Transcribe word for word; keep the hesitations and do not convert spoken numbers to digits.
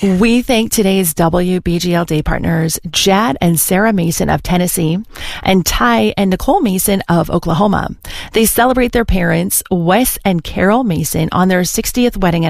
We thank today's W B G L Day partners, Jad and Sarah Mason of Tennessee and Ty and Nicole Mason of Oklahoma. They celebrate their parents, Wes and Carol Mason, on their sixtieth wedding anniversary.